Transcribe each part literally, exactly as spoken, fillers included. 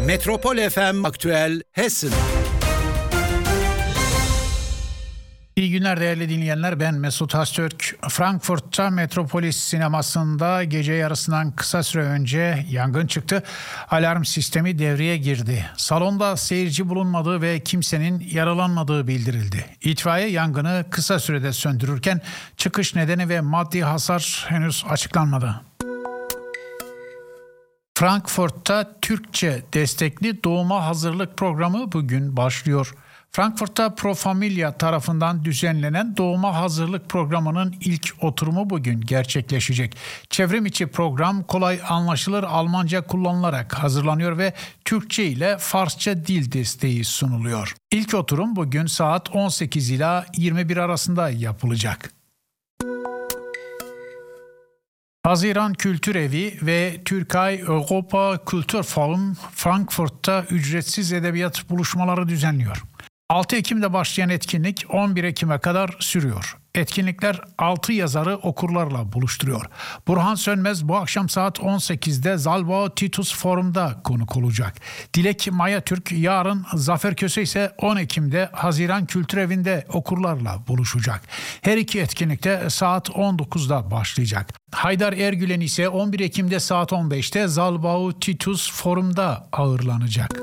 Metropol F M Aktüel Hessen. İyi günler değerli dinleyenler, ben Mesut Öztürk. Frankfurt'ta Metropolis sinemasında gece yarısından kısa süre önce yangın çıktı. Alarm sistemi devreye girdi. Salonda seyirci bulunmadığı ve kimsenin yaralanmadığı bildirildi. İtfaiye yangını kısa sürede söndürürken çıkış nedeni ve maddi hasar henüz açıklanmadı. Frankfurt'ta Türkçe destekli doğuma hazırlık programı bugün başlıyor. Frankfurt'ta Pro Familia tarafından düzenlenen doğuma hazırlık programının ilk oturumu bugün gerçekleşecek. Çevrim içi program kolay anlaşılır Almanca kullanılarak hazırlanıyor ve Türkçe ile Farsça dil desteği sunuluyor. İlk oturum bugün saat on sekiz ila yirmi bir arasında yapılacak. Haziran Kültür Evi ve Türkay Avrupa Kültür Forum Frankfurt'ta ücretsiz edebiyat buluşmaları düzenliyor. altı Ekim'de başlayan etkinlik on bir Ekim'e kadar sürüyor. Etkinlikler altı yazarı okurlarla buluşturuyor. Burhan Sönmez bu akşam saat on sekizde Zalbao Titus Forum'da konuk olacak. Dilek Maya Türk yarın, Zafer Köse ise on Ekim'de Haziran Kültür Evi'nde okurlarla buluşacak. Her iki etkinlikte saat on dokuzda başlayacak. Haydar Ergülen ise on bir Ekim'de saat on beşte Zalbao Titus Forum'da ağırlanacak.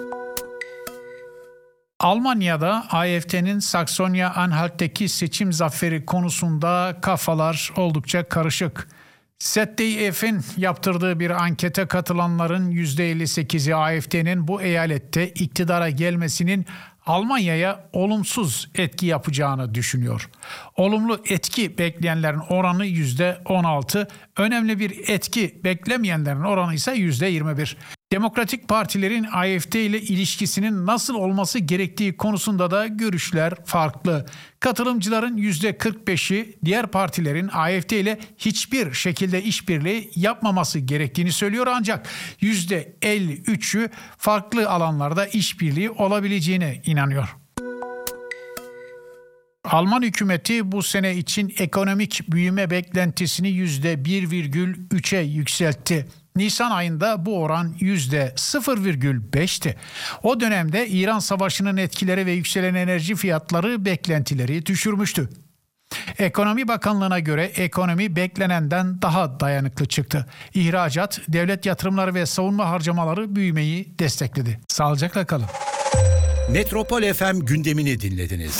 Almanya'da A F D'nin Saksonya-Anhalt'teki seçim zaferi konusunda kafalar oldukça karışık. Z D F'in yaptırdığı bir ankete katılanların yüzde elli sekizi A F D'nin bu eyalette iktidara gelmesinin Almanya'ya olumsuz etki yapacağını düşünüyor. Olumlu etki bekleyenlerin oranı yüzde on altı, önemli bir etki beklemeyenlerin oranı ise yüzde yirmi bir. Demokratik partilerin A F D ile ilişkisinin nasıl olması gerektiği konusunda da görüşler farklı. Katılımcıların yüzde kırk beşi diğer partilerin A F D ile hiçbir şekilde işbirliği yapmaması gerektiğini söylüyor, ancak yüzde elli üçü farklı alanlarda işbirliği olabileceğine inanıyor. Alman hükümeti bu sene için ekonomik büyüme beklentisini yüzde bir virgül üçe yükseltti. Nisan ayında bu oran yüzde sıfır virgül beşti. O dönemde İran Savaşı'nın etkileri ve yükselen enerji fiyatları beklentileri düşürmüştü. Ekonomi Bakanlığı'na göre ekonomi beklenenden daha dayanıklı çıktı. İhracat, devlet yatırımları ve savunma harcamaları büyümeyi destekledi. Sağlıcakla kalın. Metropol F M gündemini dinlediniz.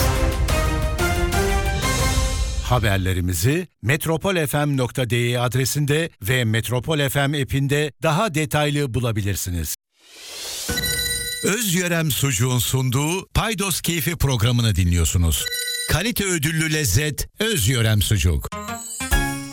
Haberlerimizi metropol f m nokta d e adresinde ve Metropol F M app'inde daha detaylı bulabilirsiniz. Özyörem Sucuğun sunduğu Paydos Keyfi programını dinliyorsunuz. Kalite ödüllü lezzet Özyörem Sucuk.